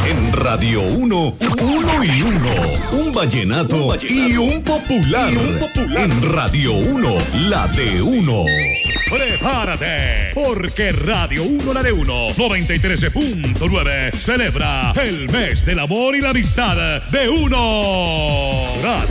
En Radio 1, uno y uno. Un vallenato y un popular. En Radio 1, la de uno. Prepárate, porque Radio 1, la de 1, 93.9, celebra el mes del amor y la amistad de uno.